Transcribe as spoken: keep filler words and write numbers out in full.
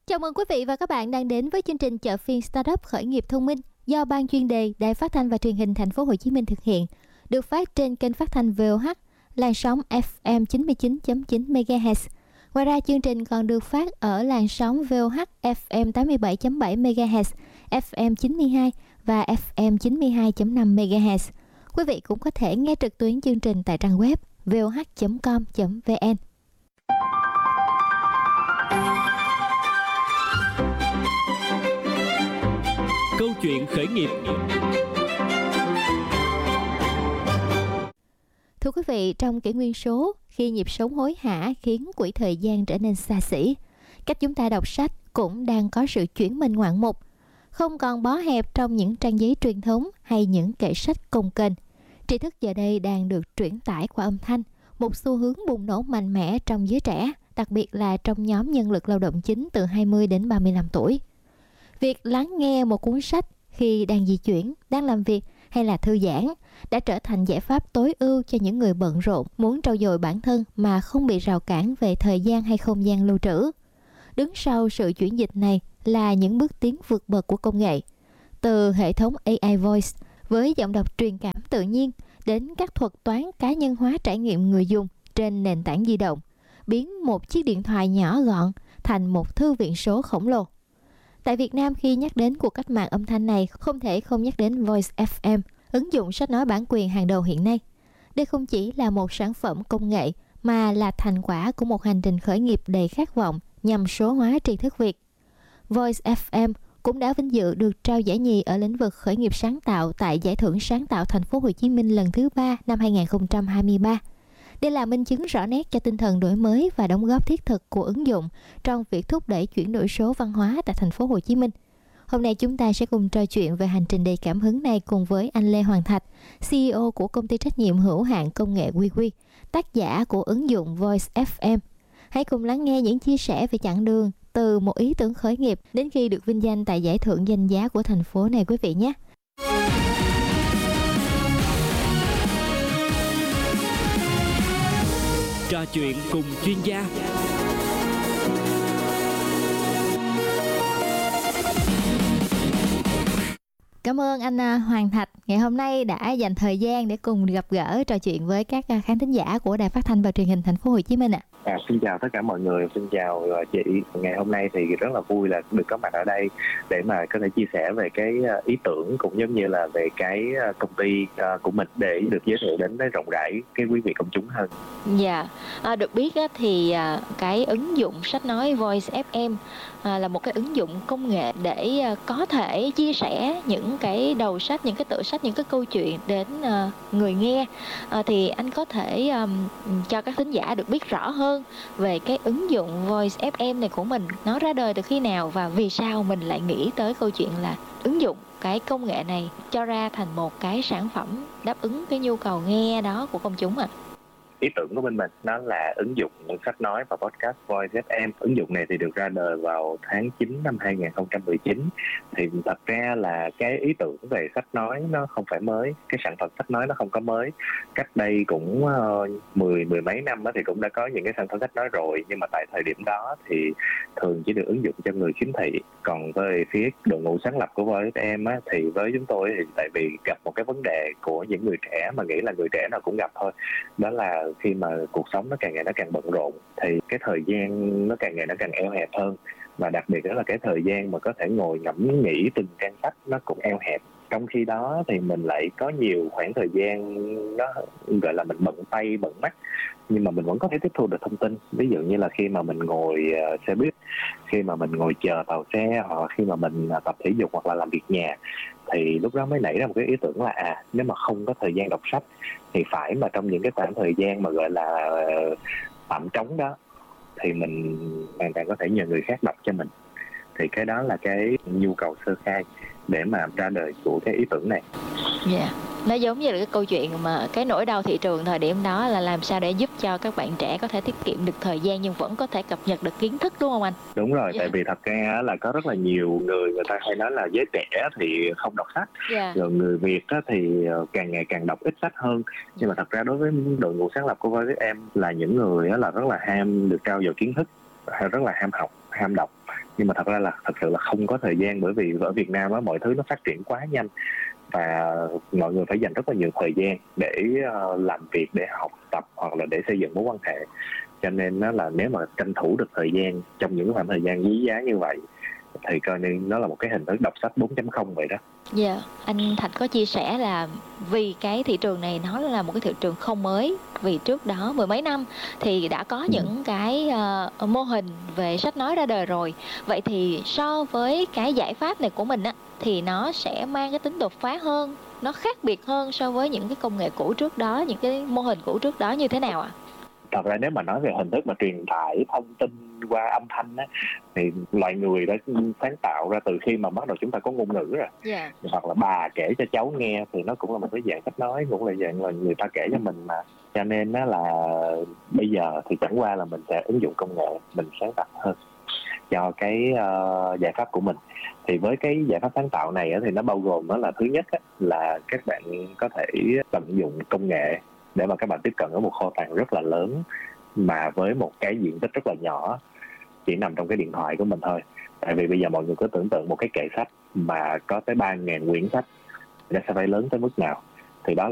Chào mừng quý vị và các bạn đang đến với chương trình Chợ phiên Startup khởi nghiệp thông minh do Ban chuyên đề Đài Phát thanh và Truyền hình Thành phố Hồ Chí Minh thực hiện, được phát trên kênh phát thanh vê o hát, làn sóng ép em chín mươi chín chấm chín MHz. Ngoài ra, chương trình còn được phát ở làn sóng vê o hát ép em tám mươi bảy chấm bảy MHz, ép em chín mươi hai và ép em chín mươi hai chấm năm MHz. Quý vị cũng có thể nghe trực tuyến chương trình tại trang web vê o hát chấm com chấm vê en. Câu chuyện khởi nghiệp. Thưa quý vị, trong kỷ nguyên số, khi nhịp sống hối hả khiến quỹ thời gian trở nên xa xỉ, cách chúng ta đọc sách cũng đang có sự chuyển mình ngoạn mục, không còn bó hẹp trong những trang giấy truyền thống hay những kệ sách cồng kềnh. Tri thức giờ đây đang được truyền tải qua âm thanh, một xu hướng bùng nổ mạnh mẽ trong giới trẻ, đặc biệt là trong nhóm nhân lực lao động chính từ hai mươi đến ba mươi lăm tuổi. Việc lắng nghe một cuốn sách khi đang di chuyển, đang làm việc hay là thư giãn đã trở thành giải pháp tối ưu cho những người bận rộn muốn trau dồi bản thân mà không bị rào cản về thời gian hay không gian lưu trữ. Đứng sau sự chuyển dịch này là những bước tiến vượt bậc của công nghệ. Từ hệ thống a i Voice với giọng đọc truyền cảm tự nhiên đến các thuật toán cá nhân hóa trải nghiệm người dùng trên nền tảng di động, biến một chiếc điện thoại nhỏ gọn thành một thư viện số khổng lồ. Tại Việt Nam, khi nhắc đến cuộc cách mạng âm thanh này, không thể không nhắc đến Voice ép em, ứng dụng sách nói bản quyền hàng đầu hiện nay. Đây không chỉ là một sản phẩm công nghệ, mà là thành quả của một hành trình khởi nghiệp đầy khát vọng nhằm số hóa tri thức Việt. Voice ép em cũng đã vinh dự được trao giải nhì ở lĩnh vực khởi nghiệp sáng tạo tại Giải thưởng Sáng tạo Thành phố Hồ Chí Minh lần thứ ba năm hai không hai ba. Đây là minh chứng rõ nét cho tinh thần đổi mới và đóng góp thiết thực của ứng dụng trong việc thúc đẩy chuyển đổi số văn hóa tại Thành phố Hồ Chí Minh. Hôm nay chúng ta sẽ cùng trò chuyện về hành trình đầy cảm hứng này cùng với anh Lê Hoàng Thạch, xê e ô của công ty trách nhiệm hữu hạn công nghệ quy quy, tác giả của ứng dụng Voice ép em. Hãy cùng lắng nghe những chia sẻ về chặng đường từ một ý tưởng khởi nghiệp đến khi được vinh danh tại giải thưởng danh giá của thành phố này quý vị nhé. Trò chuyện cùng chuyên gia. Cảm ơn anh Hoàng Thạch ngày hôm nay đã dành thời gian để cùng gặp gỡ trò chuyện với các khán thính giả của Đài Phát thanh và Truyền hình Thành phố Hồ Chí Minh ạ. À, xin chào tất cả mọi người, xin chào chị. Ngày hôm nay thì rất là vui là được có mặt ở đây để mà có thể chia sẻ về cái ý tưởng cũng giống như là về cái công ty của mình để được giới thiệu đến với rộng rãi cái quý vị công chúng hơn. Dạ, à, được biết á, thì à, cái ứng dụng sách nói Voice ép em à, là một cái ứng dụng công nghệ để à, có thể chia sẻ những cái đầu sách, những cái tựa sách, những cái câu chuyện đến à, người nghe. À, thì anh có thể à, cho các thính giả được biết rõ hơn về cái ứng dụng Voice ép em này của mình, nó ra đời từ khi nào và vì sao mình lại nghĩ tới câu chuyện là ứng dụng cái công nghệ này cho ra thành một cái sản phẩm đáp ứng cái nhu cầu nghe đó của công chúng ạ? À? Ý tưởng của bên mình nó là ứng dụng sách nói và podcast Voice ép em. Ứng dụng này thì được ra đời vào tháng chín năm hai không một chín. Thì thật ra là cái ý tưởng về sách nói nó không phải mới, cái sản phẩm sách nói nó không có mới. Cách đây cũng uh, mười, mười mấy năm thì cũng đã có những cái sản phẩm sách nói rồi, nhưng mà tại thời điểm đó thì thường chỉ được ứng dụng cho người khiếm thị. Còn về phía đội ngũ sáng lập của Voice ép em á, thì với chúng tôi thì tại vì gặp một cái vấn đề của những người trẻ mà nghĩ là người trẻ nào cũng gặp thôi, đó là khi mà cuộc sống nó càng ngày nó càng bận rộn thì cái thời gian nó càng ngày nó càng eo hẹp hơn, và đặc biệt đó là cái thời gian mà có thể ngồi ngẫm nghĩ từng trang sách nó cũng eo hẹp. Trong khi đó thì mình lại có nhiều khoảng thời gian nó gọi là mình bận tay bận mắt, nhưng mà mình vẫn có thể tiếp thu được thông tin. Ví dụ như là khi mà mình ngồi xe buýt, khi mà mình ngồi chờ tàu xe, hoặc khi mà mình tập thể dục hoặc là làm việc nhà, thì lúc đó mới nảy ra một cái ý tưởng là à nếu mà không có thời gian đọc sách thì phải mà trong những cái khoảng thời gian mà gọi là tạm trống đó thì mình hoàn toàn có thể nhờ người khác đọc cho mình. Thì cái đó là cái nhu cầu sơ khai để mà ra đời của cái ý tưởng này. Dạ, yeah. Nó giống như là cái câu chuyện mà cái nỗi đau thị trường thời điểm đó là làm sao để giúp cho các bạn trẻ có thể tiết kiệm được thời gian nhưng vẫn có thể cập nhật được kiến thức, đúng không anh? Đúng rồi, yeah. Tại Yeah. vì thật ra là có rất là nhiều người người ta hay nói là giới trẻ thì không đọc sách, Yeah. rồi người Việt thì càng ngày càng đọc ít sách hơn. Nhưng mà thật ra đối với đội ngũ sáng lập của Voice ép em là những người là rất là ham được trau dồi kiến thức, rất là ham học, ham đọc, nhưng mà thật ra là thật sự là không có thời gian, bởi vì ở Việt Nam á mọi thứ nó phát triển quá nhanh và mọi người phải dành rất là nhiều thời gian để uh, làm việc, để học tập hoặc là để xây dựng mối quan hệ. Cho nên nó là nếu mà tranh thủ được thời gian trong những khoảng thời gian quý giá như vậy thì coi như nó là một cái hình thức đọc sách bốn chấm không vậy đó. Dạ, yeah. Anh Thạch có chia sẻ là vì cái thị trường này nó là một cái thị trường không mới, vì trước đó mười mấy năm thì đã có những cái uh, mô hình về sách nói ra đời rồi. Vậy thì so với cái giải pháp này của mình á, thì nó sẽ mang cái tính đột phá hơn, nó khác biệt hơn so với những cái công nghệ cũ trước đó, những cái mô hình cũ trước đó như thế nào ạ? À? Thật ra nếu mà nói về hình thức mà truyền tải thông tin qua âm thanh á, thì loài người đã sáng tạo ra từ khi mà bắt đầu chúng ta có ngôn ngữ rồi. Yeah. Hoặc là bà kể cho cháu nghe thì nó cũng là một cái dạng sách nói, cũng là dạng là người ta kể cho mình mà. Cho nên nó là bây giờ thì chẳng qua là mình sẽ ứng dụng công nghệ, mình sáng tạo hơn cho cái uh, giải pháp của mình. Thì với cái giải pháp sáng tạo này á, thì nó bao gồm đó là thứ nhất á, là các bạn có thể tận dụng công nghệ để mà các bạn tiếp cận với một kho tàng rất là lớn mà với một cái diện tích rất là nhỏ, chỉ nằm trong cái điện thoại của mình thôi. Tại vì bây giờ mọi người cứ tưởng tượng một cái kệ sách mà có tới ba nghìn quyển sách, nó sẽ phải lớn tới mức nào. Thì đó